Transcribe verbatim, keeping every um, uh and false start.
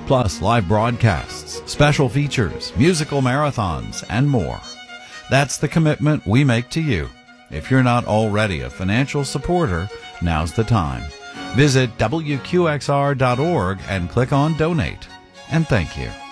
plus live broadcasts, special features, musical marathons, and more. That's the commitment we make to you. If you're not already a financial supporter, now's the time. Visit W Q X R dot org and click on Donate. And thank you.